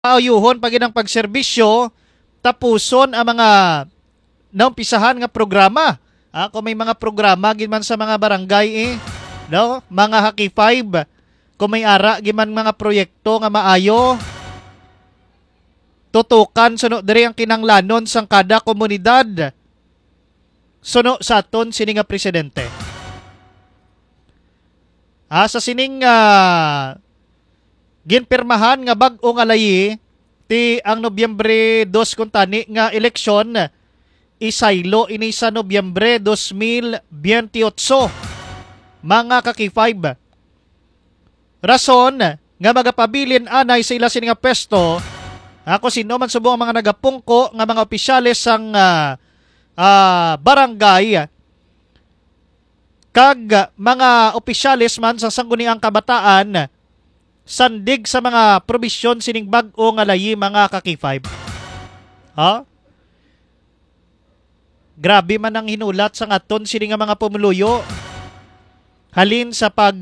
Ayuhon pag ang pagserbisyo tapuson ang mga naumpisahan nga programa. Kung may mga programa giman sa mga barangay no, mga Haki 5, kung may ara giman mga proyekto nga maayo, tutukan suno diri ang kinanglanon sang kada komunidad. Suno sa aton sini nga presidente. Sa sining ginpirmahan nga bag-o nga layi ti ang Nobyembre 2 kuntani nga eleksyon isaylo ini sa Nobyembre 2028 mga Kaki 5. Rason nga magapabilin anay sa ila sini nga pwesto ako sino man subong mga nagapungko nga mga opisyales sang barangay kag mga opisyales man sa sangguniang kabataan sandig sa mga probisyon sining bag-o nga layi mga Kaki 5. Grabe man ang hinulat sa ngaton sining nga mga pumuluyo. Halin sa pag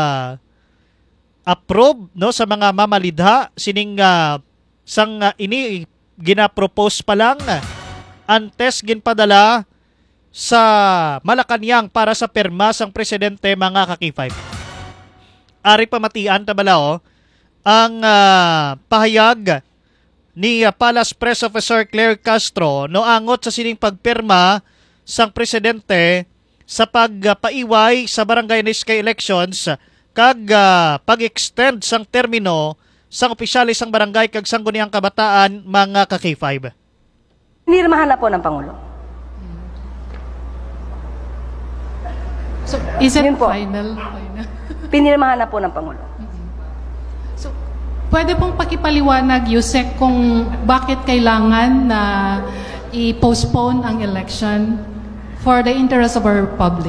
approve no sa mga mamalidha sining sang ini ginapropose pa lang antes ginpadala sa Malacanang para sa perma sang presidente mga Kaki 5. Ari pamatian tabala ang pahayag ni Palace Press Officer Claire Castro no angot sa sining pagpirma sang presidente sa pagpaiway sa barangay Niskay elections kag pag-extend sang termino sang opisyalis sang barangay kag sangguniang kabataan mga Kaki 5. Pinirmahan na po ng Pangulo. So, is it Yun po. final? Pinirmahan na po ng Pangulo. So, pwede pong pakipaliwanag, Yusek, kung bakit kailangan na i-postpone ang election for the interest of our public?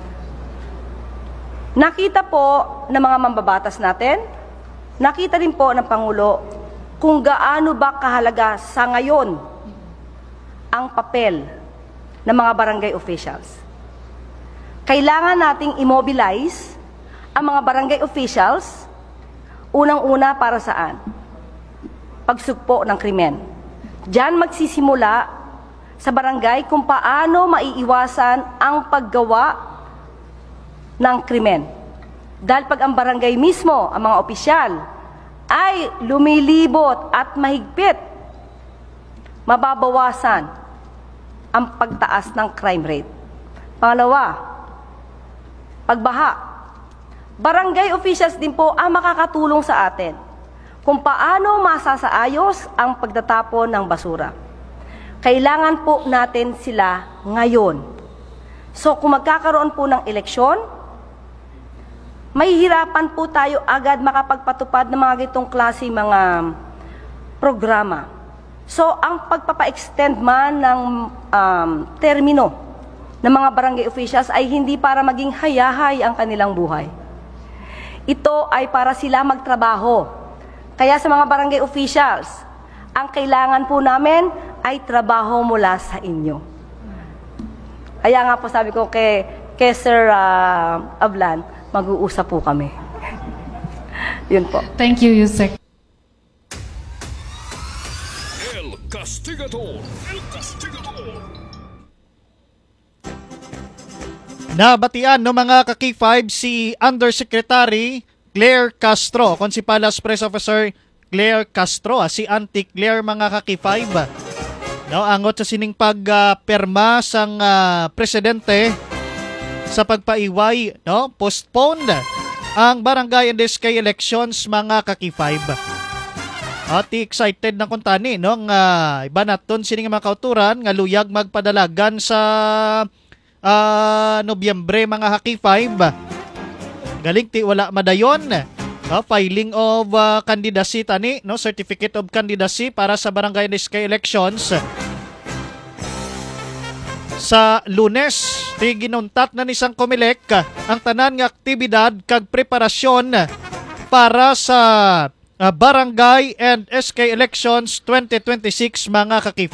Nakita po ng mga mambabatas natin, nakita din po ng Pangulo kung gaano ba kahalaga sa ngayon ang papel ng mga barangay officials. Kailangan nating immobilize ang mga barangay officials, unang-una para saan? Pagsugpo ng krimen. Diyan magsisimula sa barangay kung paano maiiwasan ang paggawa ng krimen. Dahil pag ang barangay mismo, ang mga opisyal, ay lumilibot at mahigpit, mababawasan ang pagtaas ng crime rate. Pangalawa, pagbaha. Barangay officials din po ang makakatulong sa atin kung paano masasaayos ang pagtatapon ng basura. Kailangan po natin sila ngayon. So kung magkakaroon po ng eleksyon, mahihirapan po tayo agad makapagpatupad ng mga gitong klase mga programa. So ang pagpapa-extend man ng termino ng mga barangay officials ay hindi para maging hayahay ang kanilang buhay. Ito ay para sila magtrabaho. Kaya sa mga barangay officials, ang kailangan po namin ay trabaho mula sa inyo. Kaya nga po sabi ko kay Sir Ablan, mag-uusap po kami. Yun po. Thank you, Yusek. El Castigador. El Castigador. Nabatian no mga Kaki 5 si Undersecretary Claire Castro, kung si Palace Press Officer Claire Castro, si Auntie Claire mga Kaki 5. No, angot sa sining pagperma sang presidente sa pagpaiway, no, postpone ang barangay and Niskay elections mga Kaki 5. At excited na kuntani no nga iba naton sining mga kauturan nga luyag magpadalagan sa Nobyembre mga Haki 5. Galing ti wala madayon. Filing of candidacy tani, no, certificate of candidacy para sa barangay Niskay elections. Sa Lunes, ti ginuntat na ni sang Comelec ang tanan nga aktibidad kag preparasyon para sa barangay and SK elections 2026 mga Kaki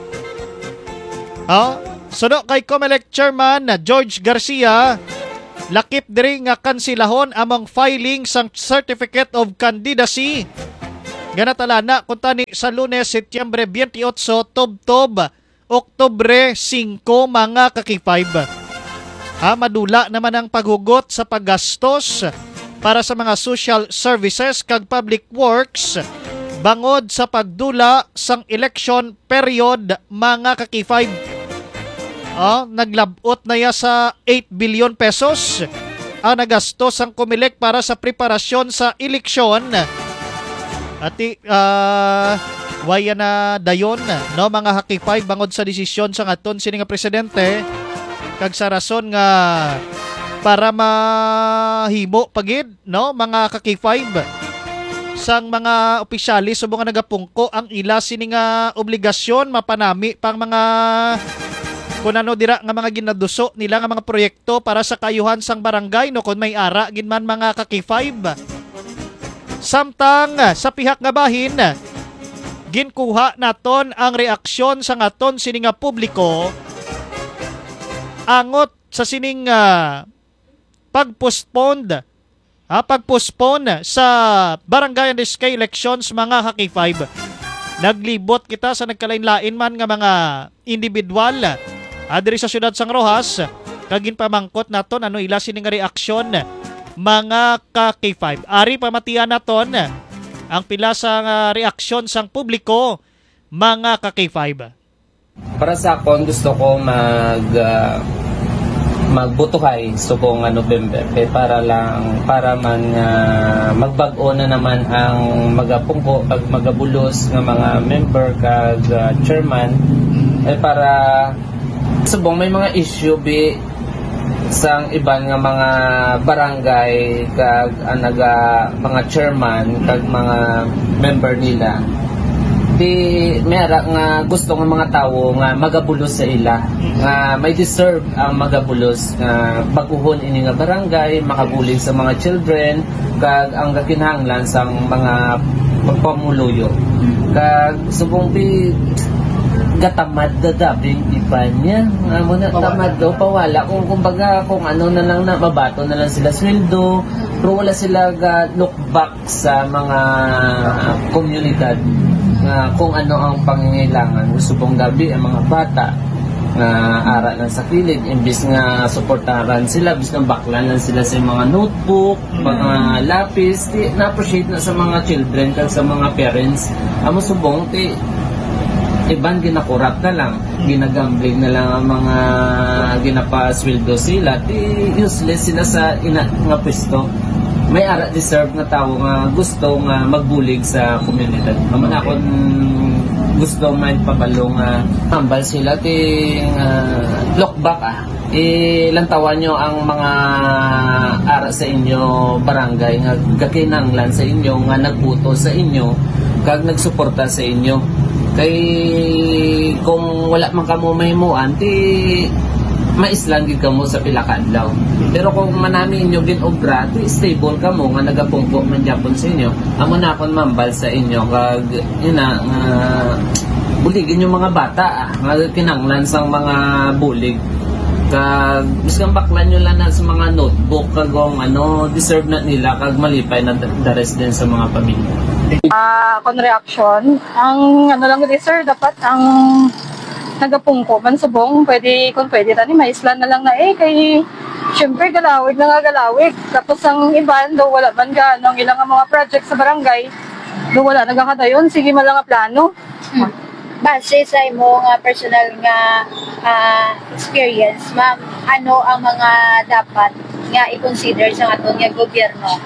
5. Suno kay Comelec Chairman George Garcia, lakip diri nga kansilahon among filing sang Certificate of Candidacy Ganatala na kung tani sa Lunes, Setyembre 28, Tubtob, Oktubre 5, mga kakipayb. Madula naman ang paghugot sa paggastos para sa mga social services kag public works bangod sa pagdula sang election period, mga kakipayb. Naglabot na ya sa 8 billion pesos ang nagastos ang Comelec para sa preparasyon sa eleksyon. At waya na dayon, no, mga hakipay bangod sa desisyon sa aton sini nga presidente kag sa rason nga para mahimo pagid, no, mga kakipay sang mga opisyalis subong nga nagapungko ang ila sini nga obligasyon mapanami pang mga kung ano dira nga mga ginaduso nila nga mga proyekto para sa kayuhan sang barangay, no, kung may ara ginman mga kakipay. Samtang sa pihak nga bahin, ginkuha naton ang reaksyon sa ngaton sining nga publiko angot sa sining pagpostpone sa barangay and SK elections, mga Haki-5. Naglibot kita sa nagkalain-lain man nga mga individual adiri sa siyudad sang Rojas, kagin pamangkot naton ano ila sining nga reaksyon, mga Ka-K5. Ari pamatian naton ang pila sa reaksyon sang publiko, mga Ka-K5. Para sa akon, gusto ko magbutuhay subong November para man magbag-o na naman ang magapungko pag magabulos nga mga member kag chairman para subong may mga issue sang iban nga mga barangay kag mga chairman kag mga member nila di mayara nga gusto nga mga tawo nga magabulos sa ila nga may deserve ang magabulos nga baguhon ini nga barangay, makabulig sa mga children kag ang kakinahanglan sang mga pagpamuluyo kag subong gatamad dadabing ipan niya nga mo na tamad daw pawala kung kumbaga kung ano na lang na mabato na lang sila sweldo pero wala sila look back sa mga komunidad nga kung ano ang pangangailangan gusto pong gabi ang mga bata nga ara lang sa kilid imbis nga suportaran sila bis ng baklan lang sila sa mga notebook mga lapis na-appreciate na sa mga children kag sa mga parents amo subong iban ginakurap na lang ginagambling na lang ang mga ginapasweldo sila useless sila sa nga pwesto may ara deserve nga tao nga gusto nga magbulig sa komunidad naman ako gusto may pabalong tambal sila look back lantawan nyo ang mga ara sa inyo barangay nga kakinanglan sa inyo nga nagbuto sa inyo kag nagsuporta sa inyo kay kung wala man kamo mahimuan maislang gid kamo sa pila ka adlaw pero kung manami inyo ginobra stable kamo nga nagapungko man gyapon sa inyo amo na kon mambal sa inyo kag ina buligin yung mga bata nga kinanglan sang mga bulig kag bisan baklan nyo lang na sa mga notebook kag deserve na nila kag malipay na dares din sa mga pamilya. Kon reaction ang lang sir dapat ang nagapungko man subong kung pwede tani maislan na lang na kay syempre galawig na nga galawig tapos ang iban daw wala man ang ilang mga project sa barangay daw wala nagakadayon sige man lang ang plano. Base sa imo nga personal nga experience ma'am ano ang mga dapat nga i-consider sa aton nga gobyerno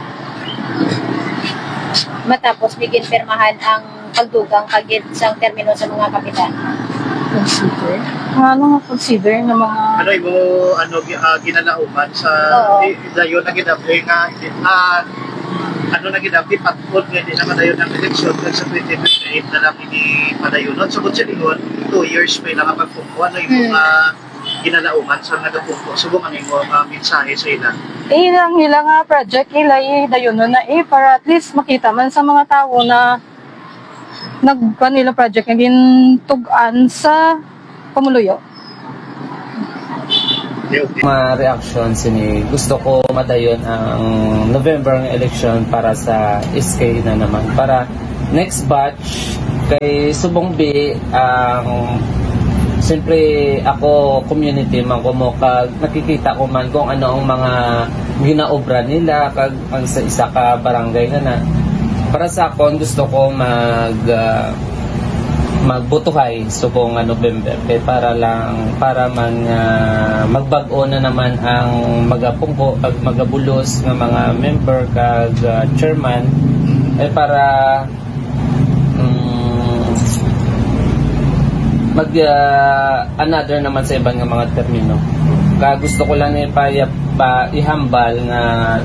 matapos bigin pirmahan ang pagdugang kagid sang termino sa mga kapitan? Consider? Ano nga consider ng mga... Ginalauman sa... Dayon na ginabli nga... na ginabli patpod nga hindi naman dayon ng eleksyon kag sa 2028 na lang hindi padayonon. So kung siya lingon, 2 years may nakapagpungko. Ano yung mga ginalauman sa nagapungko? Subong ano yung mensahe sa ilan? Ilang project dayonon na para at least makita man sa mga tao na nila project na gintugan sa pamuluyo. Mga reaction sini gusto ko madayon ang November ng election para sa SK na naman para next batch kay Subong B ang siyempre ako community man ko mo kag nakikita ko man kung ano ang mga ginaobra nila kag ang sa isa ka barangay na para sa akon gusto ko magbutuhay subong November para man magbag-o na naman ang magapungko kag magabulos nga mga member kag chairman para another naman sa ibang nga mga termino. Kaya gusto ko lang ihambal nga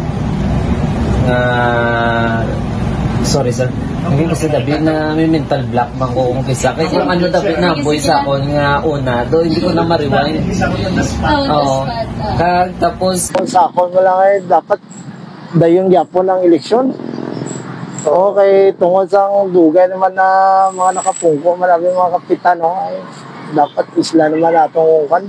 sorry sir. Hindi kasi dabi na may mental block man ko kung kisa. Kasi yung dabi na boy sa akon nga una, do hindi ko na ma-rewind. Oo. Tapos Sa akon mo lang ay dapat dayon gyapon ang eleksyon. Okay, tungkol sa dugay naman na mga nakapungko, marami mga kapitan, no? Ay, dapat isla naman natong kan.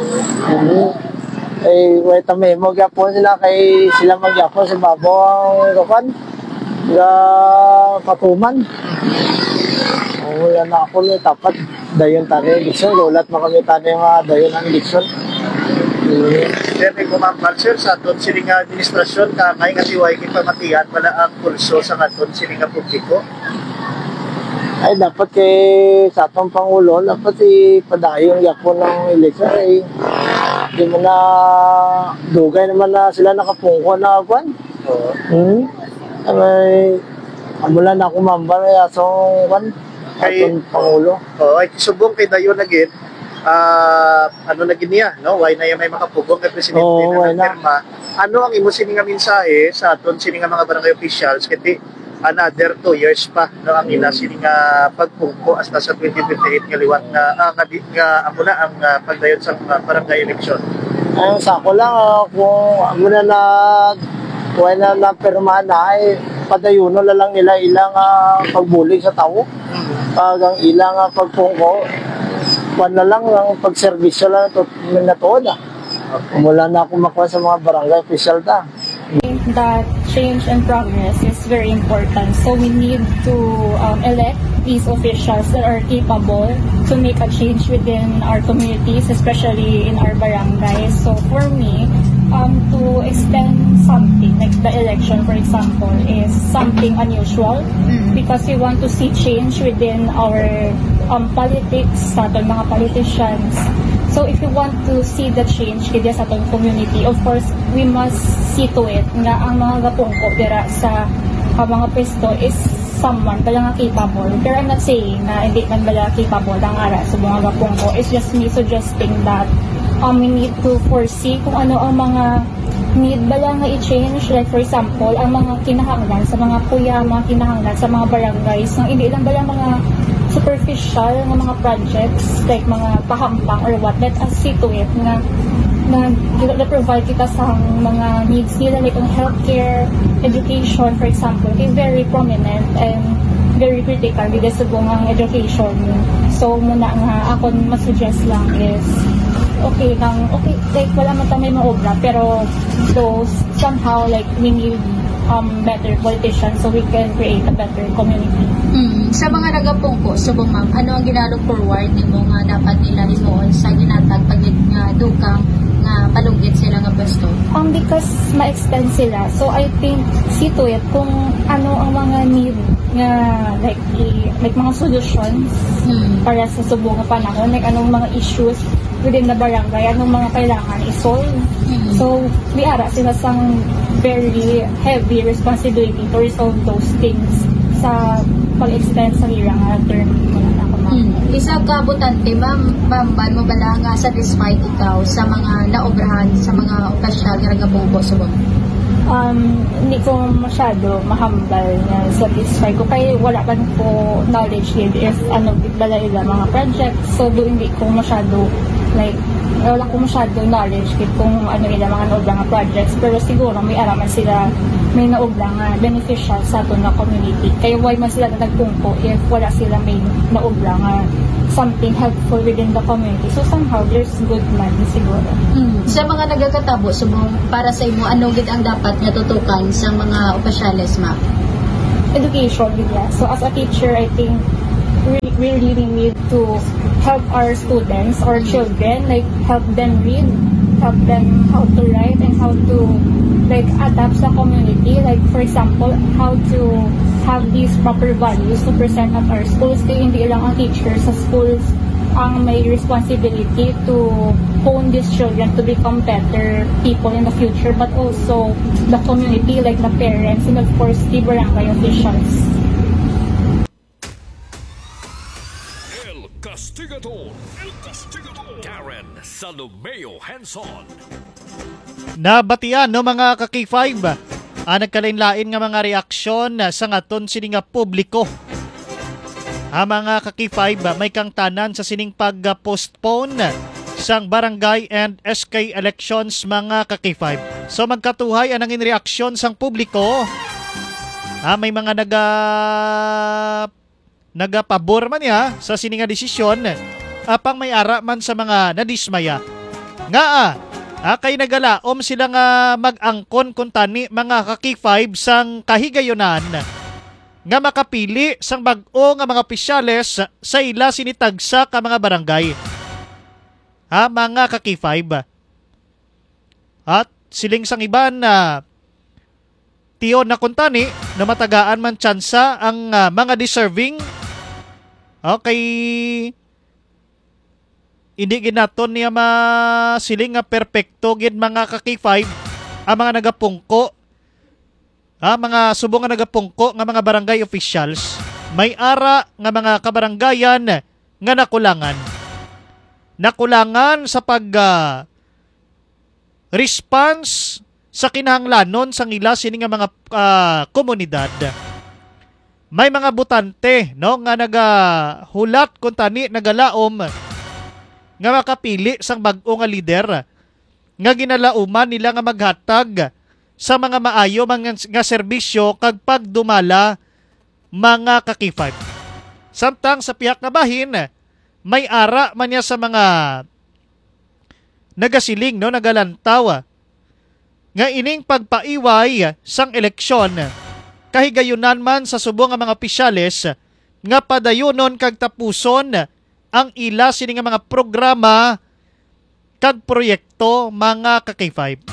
Eh, wait a minute, magyapon sila kay sila magyapon sa babaw ang kapan. Ga katuman. Wala na ako no, dapat dayon tani eleksyon, ulat mo kami tani nga dayon ang eleksyon. Dere ko ma'am sir sa aton sining administrasyon kakay nga siway kipamatian wala ang pulso sa aton sining publiko. Ay dapat kay sa atong Pangulo dapat ipadayon yapon ng eleksyon ay di mo na dugay naman na sila nakapungko na kwan. Oo. Ay amula na ako mamba na asong kwan atong Pangulo. Ay subong kay dayon na gid ano na giniya, no? Why na yung may makapugong kay presidente na nagpirma. Ano ang imo sining nga mensahe sa aton sining nga mga barangay officials kiti another 2 years pa no ang ila sining nga pagpungko hasta sa 2028 nga liwat nga amo na ang pagdayon sa barangay election. Ang sako lang kung amo na pirma na ay padayuno na lang nila ilang pagbulig sa tao. Pag ang ilang pagpungko na lang ang pagserbisyo lang na tuod. Mula na ako makuha sa mga barangay official ta. That change and progress is very important. So we need to elect these officials that are capable to make a change within our communities, especially in our barangays. So for me, to extend something like the election, for example, is something unusual because we want to see change within our politics, sa ating mga politicians. So if you want to see the change kaya sa ating community, of course, we must see to it nga ang mga gapungko dira sa mga pwesto is someone kaya nga capable. Pero I'm not saying na hindi man bala capable ang ara sa mga gapungko. It's just me suggesting that we need to foresee kung ano ang mga need bala nga i-change. Like for example, ang mga kinahanglan sa mga kuya, mga kinahanglan sa mga barangays, nang hindi lang bala mga superficial ng mga projects like mga pahampang or what. Let us see to it na provide kita sa mga needs nila like on healthcare, education for example, is very prominent and very critical because sa bungang education. So muna nga ako masuggest lang is okay like wala man tayo may maobra pero those somehow like we need better politicians so we can create a better community. Sa mga nagapungko, subong ma'am, ano ang ginalog forward nimo nga dapat nila isuon sa ginatag pag dukang nga palugit sila nga pwesto? Because ma-extend sila. So I think see to it kung ano ang mga need nga like mga solutions para sa subong nga panahon, like anong mga issues within the barangay, anong mga kailangan i-solve. So we ara sila sang very heavy responsibility to resolve those things sa pag-extend sa hirang term Isa ka butante, ma'am, ban mo bala nga satisfied ikaw sa mga naobrahan sa mga opisyal nga nagabungko subong? Hindi ko masyado mahambal na satisfy ko kaya wala pa ko knowledge yet if ano bala ila mga projects, so doon hindi ko masyado wala ko masyado knowledge kung ano ila mga naobrang projects, pero siguro may araman sila may naubla nga beneficial sa ato na community. Kaya why man sila nagpungko if wala sila may naubla nga something helpful within the community. So somehow there's good man siguro. Sa mga nagakatabo, para sa imo, ano gid ang dapat nga tutukan sa mga opisyales, ma'am? Education, yeah. So as a teacher, I think we really need to help our students or children, like help them read, help them how to write and how to like adapt sa community. Like for example, how to have these proper values to present at our schools. Kaya hindi lang ang teachers sa schools ang may responsibility to hone these children to become better people in the future, but also the community, like the parents and of course the barangay officials. El Castigador. Karen Salomeo Hanson. Nabatian no mga ka-K5 nagkalain-lain nga mga reaksyon sa ngaton sini nga publiko. Mga ka-K5 may kang tanan sa sining pag-postpone sang barangay and SK elections mga ka-K5. So magkatuhay ang nangin reaksyon sang publiko. May mga nagapabor man ya sa sining nga desisyon apang may ara man sa mga nadismaya. Nga kay nagalaom sila nga mag-angkon kung tani mga ka-K5 sang kahigayonan nga makapili sang bag-o nga mga opisyales sa ila sinitagsa ka mga barangay. Mga ka-K5. At siling sang iban na tiyon na kung tani na matagaan man tsansa ang mga deserving. Okay, hindi ginaton niya siling nga perpekto gid mga ka-K5 ang mga nagapungko. Mga subong nga nagapungko nga mga barangay officials, may ara nga mga kabaranggayan nga nakulangan. Nakulangan sa response sa kinahanglanon sang ila sini nga mga komunidad. May mga butante no nga nagahulat kun tani nagalaom nga makapili sang bag-o nga lider nga ginalauman nila nga maghatag sa mga maayo nga serbisyo kag pagdumala mga ka-K5. Samtang sa pihak nga bahin, may ara man niya sa mga nagasiling no nagalantaw nga ining pagpaiway sang eleksyon kahigayunan man sa subong nga mga opisyales nga padayonon kag tapuson ang ila sini nga mga programa kag proyekto mga ka-K5.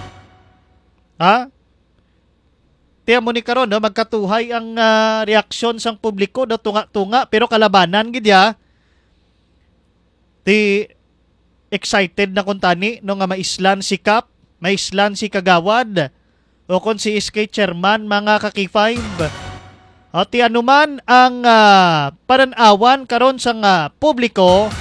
Tiyan mo ni karon no, magkatuhay ang reaksyon sang publiko do tunga-tunga pero kalabanan gid ya. Ti excited na kuntani no nga maislan si Kap, maislan si Kagawad o kon si SK chairman mga ka-K5. Ti anuman ang pananawan karon sang publiko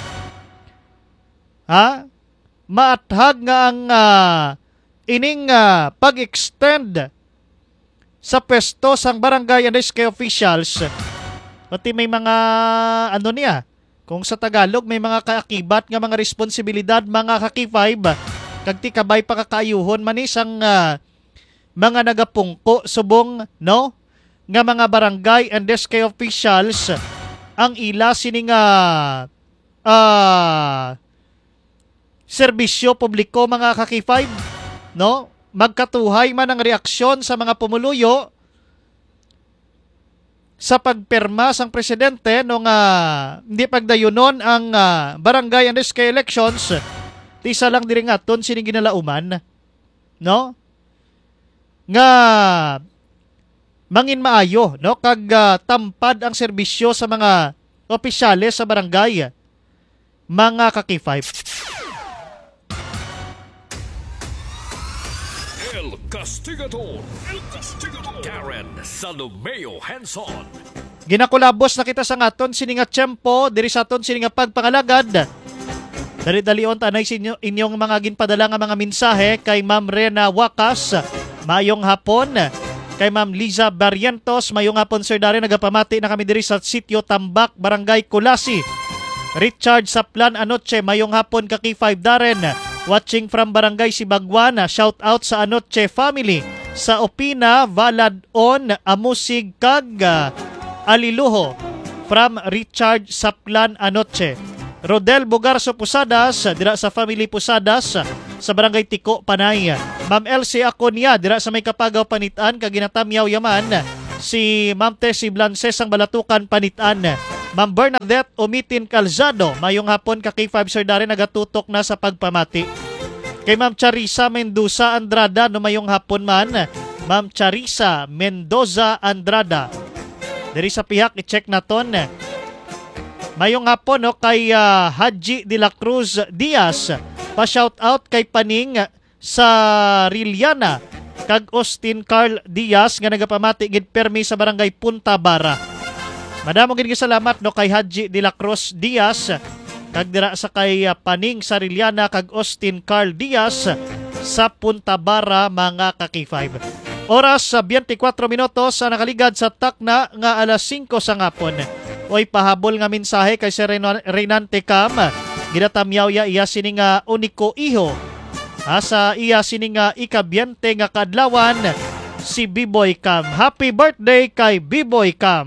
maathag nga ang ining pag-extend sa pwesto sang barangay and SK officials. Pati may mga kung sa Tagalog may mga kaakibat nga mga responsibilidad mga ka-K5 kag ti kabay pakakaayuhon man isang mga nagapungko subong no nga mga barangay and SK officials ang ila sini nga serbisyo publiko mga ka-K5 no, magkatuhay man ang reaksyon sa mga pumuluyo sa pagperma sang presidente no nga hindi pagdayunon ang barangay and SK elections. Tisa lang diri ngaton sining ginalauman no nga mangin maayo no kag tampad ang serbisyo sa mga opisyales sa barangay mga ka-K5. El Castigador. Karen Salomeo Hanson. Ginakulabos na kita sa ngaton sini nga tiyempo diri sa aton sini nga pagpangalagad. Dali-dalion tanay sinyo inyong mga ginpadala nga mga mensahe kay Ma'am Rena Wakas. Mayong hapon. Kay Ma'am Liza Barrientos, mayong hapon Sir Darren, nagapamati na kami diri sa Sitio Tambak, Barangay Kulasi. Richard Saplan Anoche, mayong hapon ka K5 Darren. Watching from Barangay Sibagwana, shout out sa Anoche family sa opina valad on amusig kag aliluho from Richard Saplan Anoche. Rodel Bugarso Pusadas dira sa Family Pusadas sa Barangay Tiko, Panay. Ma'am Elsie Aconia dira sa May Kapagaw, Panitan, kag ginatamyaw yaman si Ma'am Tessie Blances ang Balatukan, Panitan. Ma'am Bernadette Umitin Calzado, mayong hapon ka kay 5 Sir Darren, nagatutok na sa pagpamati. Kay Ma'am Charissa Mendoza Andrada, no mayong hapon man, Ma'am Charissa Mendoza Andrada. Dari sa pihak, i-check na ton. Mayong hapon no, kay Haji de la Cruz Diaz, pa-shout out kay Paning sa Riliana, kag Austin Carl Diaz nga nagapamati gid permi sa Barangay Punta Bara. Madamo gid salamat no kay Haji de la Cruz Diaz, kag dira sa kay Paning sa Riliana kag Austin Carl Diaz sa Punta Bara, mga kaki-5. Oras sa 24 minutos sa nakaligad sa takna nga alas 5 sa ngapon. Oy pahabol nga mensahe kay si Reynante Cam, ginatamyaw iya sining uniko iho. Asa iya sining ikabyente nga kadlawan si Biboy Cam. Happy birthday kay Biboy Cam.